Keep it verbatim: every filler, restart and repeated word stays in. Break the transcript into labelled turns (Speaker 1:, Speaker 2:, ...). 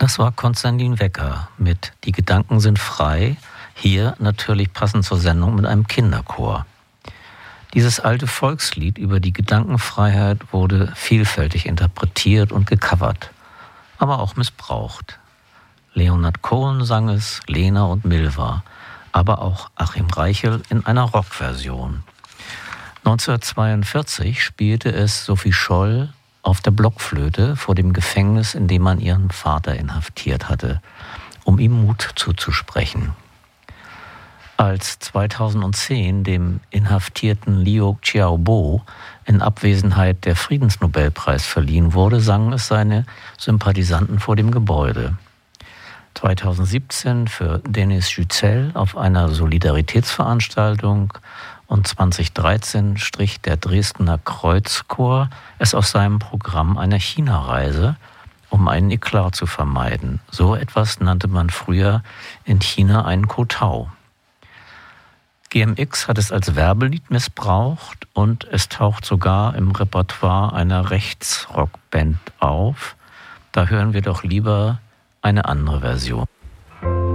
Speaker 1: Das war Konstantin Wecker mit Die Gedanken sind frei, hier natürlich passend zur Sendung mit einem Kinderchor. Dieses alte Volkslied über die Gedankenfreiheit wurde vielfältig interpretiert und gecovert, aber auch missbraucht. Leonard Cohen sang es, Lena und Milva, aber auch Achim Reichel in einer Rockversion. neunzehnhundertzweiundvierzig spielte es Sophie Scholl auf der Blockflöte vor dem Gefängnis, in dem man ihren Vater inhaftiert hatte, um ihm Mut zuzusprechen. Als zweitausendzehn dem inhaftierten Liu Xiaobo in Abwesenheit der Friedensnobelpreis verliehen wurde, sangen es seine Sympathisanten vor dem Gebäude. zweitausendsiebzehn für Denis Yücel auf einer Solidaritätsveranstaltung und zweitausenddreizehn strich der Dresdner Kreuzchor es aus seinem Programm einer China-Reise, um einen Eklat zu vermeiden. So etwas nannte man früher in China einen Kotau. G M X hat es als Werbelied missbraucht und es taucht sogar im Repertoire einer Rechtsrockband auf. Da hören wir doch lieber eine andere Version.